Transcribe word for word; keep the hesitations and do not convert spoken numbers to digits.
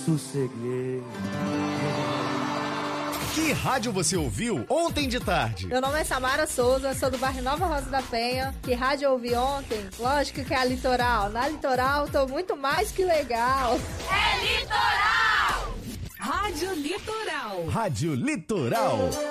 sosseguei. Que rádio você ouviu ontem de tarde? Meu nome é Samara Souza, sou do bairro Nova Rosa da Penha. Que rádio eu ouvi ontem? Lógico que é a Litoral. Na Litoral tô muito mais que legal. É Litoral! Rádio Litoral. Rádio Litoral.